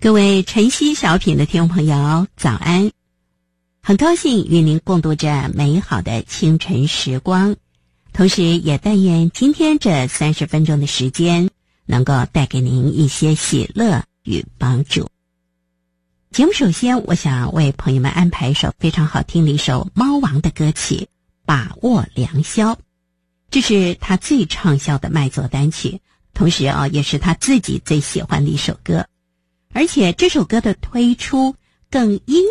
各位晨曦小品的听众朋友，早安！很高兴与您共度这美好的清晨时光，同时也但愿今天这30分钟的时间能够带给您一些喜乐与帮助。节目首先，我想为朋友们安排一首非常好听的一首猫王的歌曲《把握良宵》，这是他最畅销的卖座单曲，同时也是他自己最喜欢的一首歌。而且这首歌的推出更因